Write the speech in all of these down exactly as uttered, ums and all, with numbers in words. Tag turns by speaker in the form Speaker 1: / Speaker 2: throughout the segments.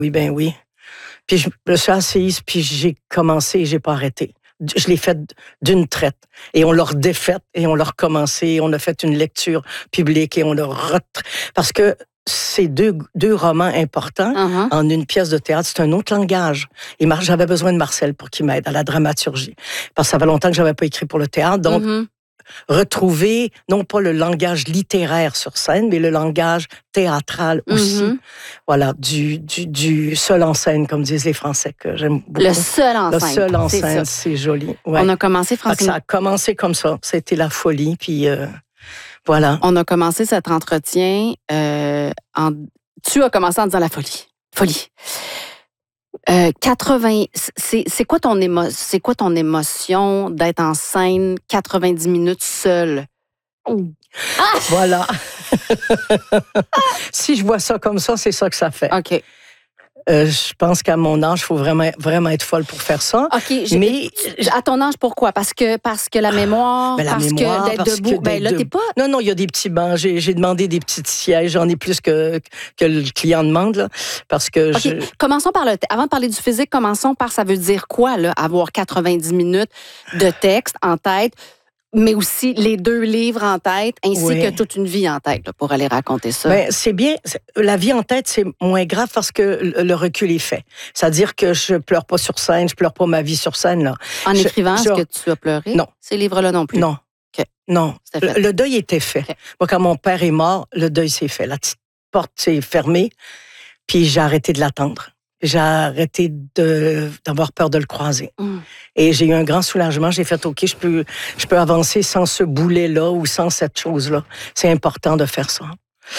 Speaker 1: Oui, ben oui. Puis je me suis assise, puis j'ai commencé et j'ai pas arrêté. Je l'ai fait d'une traite. Et on l'a redéfaite et on l'a recommencé. On a fait une lecture publique et on l'a retrait. Parce que ces deux, deux romans importants
Speaker 2: Uh-huh.
Speaker 1: en une pièce de théâtre, c'est un autre langage. Et Mar- j'avais besoin de Marcel pour qu'il m'aide à la dramaturgie. Parce que ça fait longtemps que j'avais pas écrit pour le théâtre. Donc,
Speaker 2: Mhm.
Speaker 1: retrouver, non pas le langage littéraire sur scène, mais le langage théâtral aussi.
Speaker 2: Mhm.
Speaker 1: Voilà, du, du, du seul en scène, comme disent les Français, que j'aime beaucoup.
Speaker 2: Le seul en
Speaker 1: Le
Speaker 2: scène.
Speaker 1: seul en
Speaker 2: c'est
Speaker 1: scène,
Speaker 2: ça.
Speaker 1: c'est joli. Ouais.
Speaker 2: On a commencé,
Speaker 1: Fait que
Speaker 2: Francine.
Speaker 1: ça a commencé comme ça. C'était la folie, puis euh, voilà.
Speaker 2: On a commencé cet entretien euh, en... Tu as commencé en disant la folie. Folie. Euh, quatre-vingts... C'est, c'est, quoi ton émo... c'est quoi ton émotion d'être en scène quatre-vingt-dix minutes seule? Ah!
Speaker 1: Voilà. Si je vois ça comme ça, c'est ça que ça fait.
Speaker 2: OK.
Speaker 1: Euh, je pense qu'à mon âge, il faut vraiment, vraiment être folle pour faire ça.
Speaker 2: OK. j'ai-
Speaker 1: Mais
Speaker 2: À ton âge, pourquoi? Parce que, parce que la mémoire,
Speaker 1: Ben, la
Speaker 2: parce
Speaker 1: mémoire,
Speaker 2: que d'être
Speaker 1: parce
Speaker 2: debout.
Speaker 1: que
Speaker 2: Ben
Speaker 1: d'être
Speaker 2: là, t'es
Speaker 1: debout.
Speaker 2: pas...
Speaker 1: Non, non, il y a des petits bancs. J'ai, j'ai demandé des petits sièges. J'en ai plus que, que le client demande, là. Parce que
Speaker 2: OK.
Speaker 1: je...
Speaker 2: Commençons par le... Avant de parler du physique, commençons par ça veut dire quoi, là, avoir quatre-vingt-dix minutes de texte en tête, mais aussi les deux livres en tête, ainsi
Speaker 1: Oui.
Speaker 2: que toute une vie en tête, là, pour aller raconter ça.
Speaker 1: Ben, c'est bien. C'est- La vie en tête, c'est moins grave parce que le le recul est fait. C'est-à-dire que je pleure pas sur scène, je pleure pas ma vie sur scène, là.
Speaker 2: en
Speaker 1: je-
Speaker 2: écrivant,
Speaker 1: je-
Speaker 2: est-ce que tu as pleuré?
Speaker 1: Non.
Speaker 2: Ces livres-là non plus?
Speaker 1: Non.
Speaker 2: OK.
Speaker 1: Non.
Speaker 2: C'était fait.
Speaker 1: Le, le deuil était fait.
Speaker 2: OK.
Speaker 1: Moi, quand mon père est mort, le deuil s'est fait. La petite porte s'est fermée, puis j'ai arrêté de l'attendre. J'ai arrêté de, d'avoir peur de le croiser.
Speaker 2: Mm.
Speaker 1: Et j'ai eu un grand soulagement. J'ai fait, OK, je peux, je peux avancer sans ce boulet-là ou sans cette chose-là. C'est important de faire ça.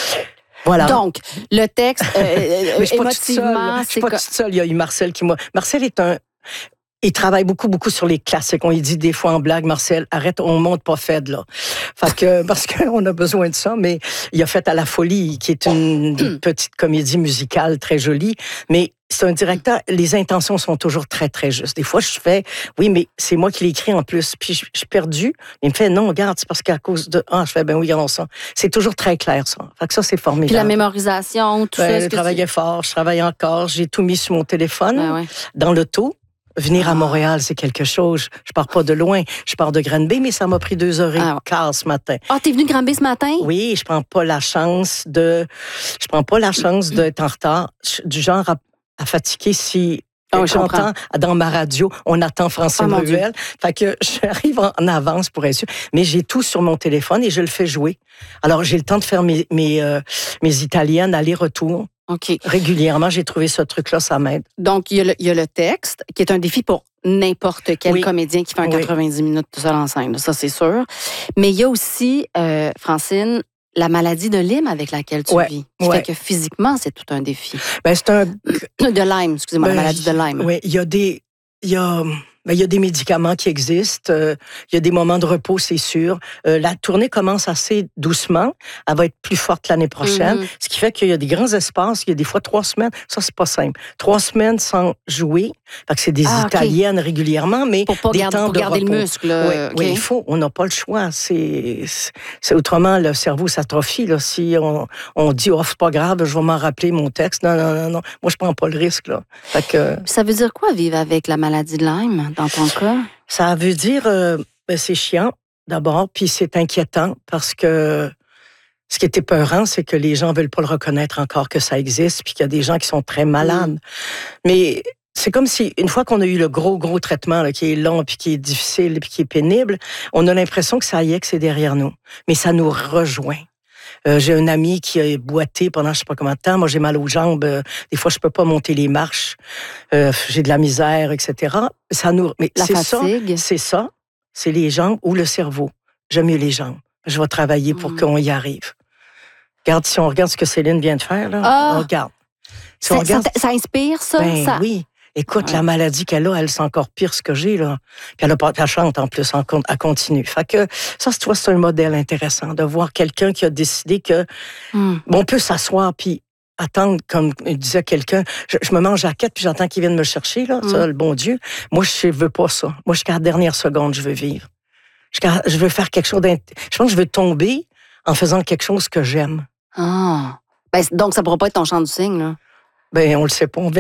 Speaker 1: Voilà.
Speaker 2: Donc, le texte, euh,
Speaker 1: Mais je suis pas toute seule.
Speaker 2: émotivement,
Speaker 1: Je
Speaker 2: c'est
Speaker 1: suis pas
Speaker 2: quoi?
Speaker 1: toute seule. Il y a eu Marcel qui m'a... Marcel est un... Il travaille beaucoup, beaucoup sur les classiques. On lui dit des fois en blague, Marcel, arrête, on monte pas Fed, là. Fait que, parce qu'on a besoin de ça, mais il a fait À la folie, qui est une petite comédie musicale très jolie, mais c'est un directeur, les intentions sont toujours très, très justes. Des fois, je fais, oui, mais c'est moi qui l'ai écrit en plus, puis je, je suis perdue. Il me fait, non, regarde, c'est parce qu'à cause de... Ah, je fais, ben oui, regardons ça. C'est toujours très clair, ça. Fait que ça, c'est formidable.
Speaker 2: Puis la mémorisation, tout
Speaker 1: Ben,
Speaker 2: ça.
Speaker 1: je
Speaker 2: est-ce que
Speaker 1: travaillais
Speaker 2: tu-
Speaker 1: fort, je travaille encore, j'ai tout mis sur mon téléphone,
Speaker 2: Ben ouais.
Speaker 1: dans l'auto. Venir
Speaker 2: Ah.
Speaker 1: à Montréal, c'est quelque chose. Je pars pas de loin. Je pars de Granby, mais ça m'a pris deux heures et
Speaker 2: Ah.
Speaker 1: quart ce matin.
Speaker 2: Ah, t'es venu de Granby ce matin?
Speaker 1: Oui, je prends pas la chance de, je prends pas la chance d'être en retard. Je suis du genre à, à fatiguer si
Speaker 2: Oh, je comprends.
Speaker 1: j'entends dans ma radio, on attend Francine
Speaker 2: Oh, mon Dieu.
Speaker 1: Ruel. Fait que j'arrive en, en avance pour être sûr. Mais j'ai tout sur mon téléphone et je le fais jouer. Alors, j'ai le temps de faire mes, mes, euh, mes italiennes aller-retour.
Speaker 2: OK.
Speaker 1: Régulièrement, j'ai trouvé ce truc-là, ça m'aide.
Speaker 2: Donc, il y, a le, il y a le texte, qui est un défi pour n'importe quel
Speaker 1: Oui.
Speaker 2: comédien qui fait un
Speaker 1: Oui.
Speaker 2: quatre-vingt-dix minutes tout seul en scène, ça, c'est sûr. Mais il y a aussi, euh, Francine, la maladie de Lyme avec laquelle tu
Speaker 1: Ouais.
Speaker 2: vis, qui
Speaker 1: Ouais.
Speaker 2: fait que physiquement, c'est tout un défi.
Speaker 1: Ben, c'est un,
Speaker 2: De Lyme, excusez-moi,
Speaker 1: Ben,
Speaker 2: la maladie de Lyme.
Speaker 1: Oui, il y a des, il y a, ben, il y a des médicaments qui existent. euh, il y a des moments de repos, c'est sûr. Euh, la tournée commence assez doucement. Elle va être plus forte l'année prochaine.
Speaker 2: Mhm.
Speaker 1: Ce qui fait qu'il y a des grands espaces. Il y a des fois trois semaines. Ça, c'est pas simple. Trois semaines sans jouer. Fait que c'est des
Speaker 2: Ah, OK.
Speaker 1: Italiennes régulièrement, mais
Speaker 2: Pour, pas
Speaker 1: des
Speaker 2: garder,
Speaker 1: temps
Speaker 2: pour
Speaker 1: de
Speaker 2: garder le
Speaker 1: repos.
Speaker 2: muscle. là,
Speaker 1: Oui,
Speaker 2: OK.
Speaker 1: oui, il faut. On n'a pas le choix. C'est, c'est autrement le cerveau s'atrophie là. Si on, on dit oh c'est pas grave, je vais m'en rappeler mon texte. Non, non, non, non. Moi je prends pas le risque là. Fait que
Speaker 2: Ça veut dire quoi vivre avec la maladie de Lyme, dans ton cas?
Speaker 1: ça veut dire euh, ben, c'est chiant d'abord, puis c'est inquiétant parce que ce qui est épeurant, c'est que les gens veulent pas le reconnaître encore que ça existe, puis qu'il y a des gens qui sont très malades. Mais c'est comme si, une fois qu'on a eu le gros, gros traitement là, qui est long, puis qui est difficile, puis qui est pénible, on a l'impression que ça y est, que c'est derrière nous. Mais ça nous rejoint. Euh, j'ai un ami qui a boité pendant je sais pas combien de temps. Moi, j'ai mal aux jambes. Euh, des fois, je peux pas monter les marches. Euh, j'ai de la misère, et cetera. Ça nous... Mais
Speaker 2: La
Speaker 1: c'est ça,
Speaker 2: fatigue?
Speaker 1: c'est ça. C'est les jambes ou le cerveau. J'aime mieux les jambes. Je vais travailler pour
Speaker 2: Mm.
Speaker 1: qu'on y arrive. Regarde, si on regarde ce que Céline vient de faire, là,
Speaker 2: Ah!
Speaker 1: on regarde. Si
Speaker 2: Ça,
Speaker 1: on regarde,
Speaker 2: ça, ça inspire, ça?
Speaker 1: ben
Speaker 2: ça...
Speaker 1: oui. Écoute,
Speaker 2: Ouais.
Speaker 1: la maladie qu'elle a, elle, c'est encore pire ce que j'ai, là. Puis elle a pas, elle chante en plus, en, con- elle continue. Fait que ça, c'est, toi, c'est un modèle intéressant de voir quelqu'un qui a décidé que,
Speaker 2: Hmm.
Speaker 1: bon, on peut s'asseoir puis attendre, comme disait quelqu'un, je, je me mange à la quête puis j'entends qu'ils viennent me chercher, là, ça,
Speaker 2: Mm.
Speaker 1: le bon Dieu. Moi, je veux pas ça. Moi, jusqu'à la dernière seconde, je veux vivre. Jusqu'à, je veux faire quelque chose d'int... Je pense que je veux tomber en faisant quelque chose que j'aime.
Speaker 2: Ah. Ben, donc, ça ne pourra pas être ton chant du cygne, là.
Speaker 1: Ben, on le sait pas, on verra.